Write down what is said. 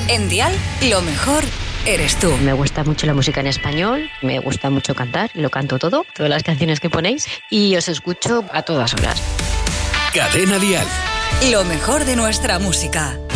En Dial, lo mejor eres tú. Me gusta mucho la música en español, me gusta mucho cantar, lo canto todo, todas las canciones que ponéis, y os escucho a todas horas. Cadena Dial. Lo mejor de nuestra música.